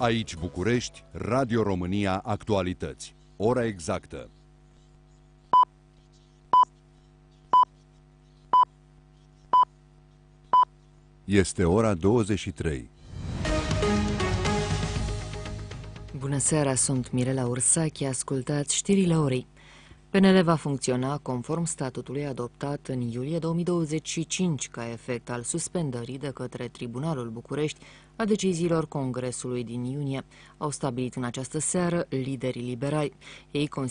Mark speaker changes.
Speaker 1: Aici București, Radio România Actualități. Ora exactă. Este ora 23.
Speaker 2: Bună seara, sunt Mirela Ursache, ascultați știrile orei. PNL va funcționa conform statutului adoptat în iulie 2025 ca efect al suspendării de către Tribunalul București a deciziilor Congresului din iunie. Au stabilit în această seară liderii liberali. Ei